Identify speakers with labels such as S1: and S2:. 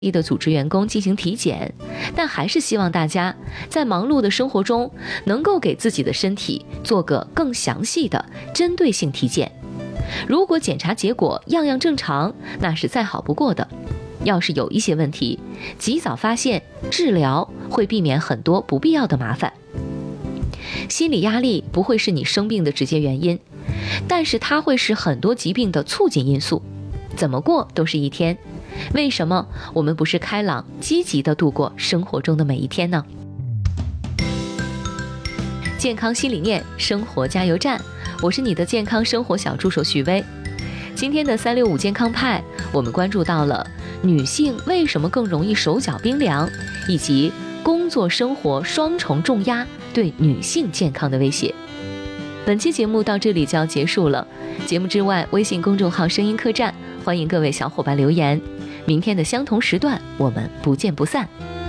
S1: 的组织员工进行体检，但还是希望大家在忙碌的生活中能够给自己的身体做个更详细的针对性体检。如果检查结果样样正常，那是再好不过的。要是有一些问题，及早发现治疗会避免很多不必要的麻烦。心理压力不会是你生病的直接原因，但是它会是很多疾病的促进因素。怎么过都是一天，为什么我们不是开朗积极地度过生活中的每一天呢？健康新理念，生活加油站，我是你的健康生活小助手许薇。今天的365健康派，我们关注到了女性为什么更容易手脚冰凉，以及工作生活双重重压对女性健康的威胁。本期节目到这里就要结束了，节目之外，微信公众号声音客栈，欢迎各位小伙伴留言。明天的相同时段，我们不见不散。